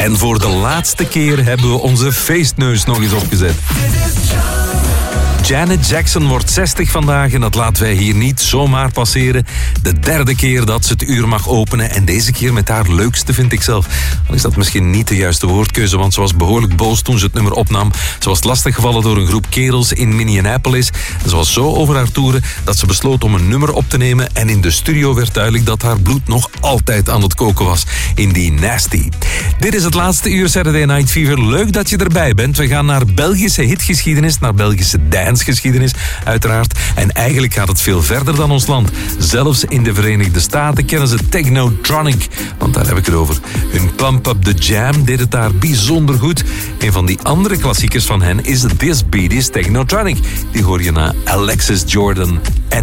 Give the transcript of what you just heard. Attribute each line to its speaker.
Speaker 1: En voor de laatste keer hebben we onze feestneus nog eens opgezet. Janet Jackson wordt 60 vandaag en dat laten wij hier niet zomaar passeren. De derde keer dat ze het uur mag openen en deze keer met haar leukste, vind ik zelf. Dan is dat misschien niet de juiste woordkeuze, want ze was behoorlijk boos toen ze het nummer opnam. Ze was lastiggevallen door een groep kerels in Minneapolis. En ze was zo over haar toeren dat ze besloot om een nummer op te nemen en in de studio werd duidelijk dat haar bloed nog altijd aan het koken was in die Nasty. Dit is het laatste uur Saturday Night Fever. Leuk dat je erbij bent. We gaan naar Belgische hitgeschiedenis, naar Belgische dansgeschiedenis uiteraard. En eigenlijk gaat het veel verder dan ons land. Zelfs in de Verenigde Staten kennen ze Technotronic, want daar heb ik het over. Hun Pump Up The Jam deed het daar bijzonder goed. Een van die andere klassiekers van hen is This Beat Is Technotronic. Die hoor je na Alexis Jordan en